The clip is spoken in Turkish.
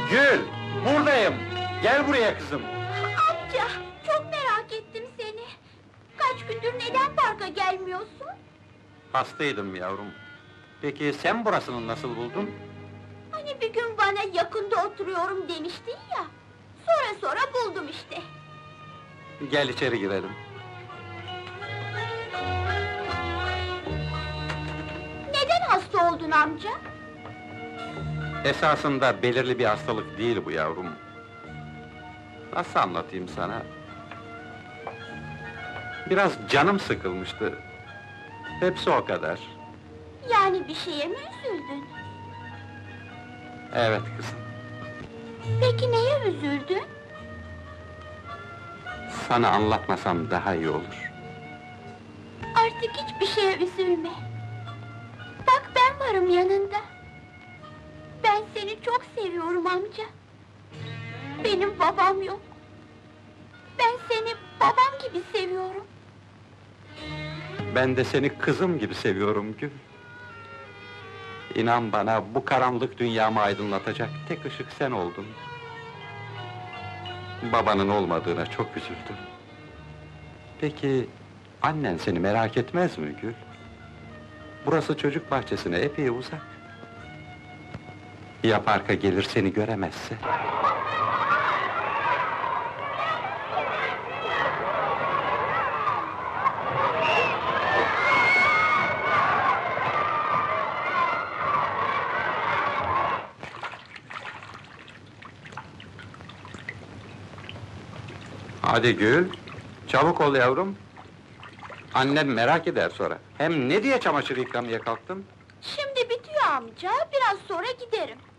Gül! Buradayım! Gel buraya kızım! Amca, çok merak ettim seni. Kaç gündür neden parka gelmiyorsun? Hastaydım yavrum. Peki sen burasını nasıl buldun? Hani bir gün bana yakında oturuyorum demiştin ya. Sonra buldum işte. Gel içeri girelim. Neden hasta oldun amca? Esasında belirli bir hastalık değil bu yavrum. Nasıl anlatayım sana? Biraz canım sıkılmıştı. Hepsi o kadar. Yani bir şeye mi üzüldün? Evet kızım. Peki neye üzüldün? Sana anlatmasam daha iyi olur. Artık hiçbir şeye üzülme. Bak ben varım yanında. Ben seni çok seviyorum amca. Benim babam yok. Ben seni babam gibi seviyorum. Ben de seni kızım gibi seviyorum Gül. İnan bana, bu karanlık dünyamı aydınlatacak tek ışık sen oldun. Babanın olmadığına çok üzüldüm. Peki, annen seni merak etmez mi Gül? Burası çocuk bahçesine epey uzak. Ya parka gelir seni göremezse? Hadi Gül, çabuk ol yavrum. Annem merak eder sonra. Hem ne diye çamaşır yıkamaya kalktın? Şimdi bitiyor amca, biraz sonra giderim.